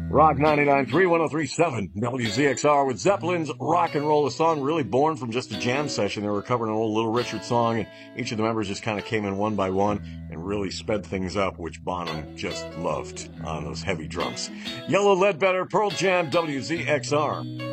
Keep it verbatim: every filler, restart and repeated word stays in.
Rock ninety-nine point three, one oh three point seven, W Z X R with Zeppelin's Rock and Roll, a song really born from just a jam session. They were covering an old Little Richard song, and each of the members just kind of came in one by one and really sped things up, which Bonham just loved on those heavy drums. Yellow Ledbetter, Pearl Jam, W Z X R.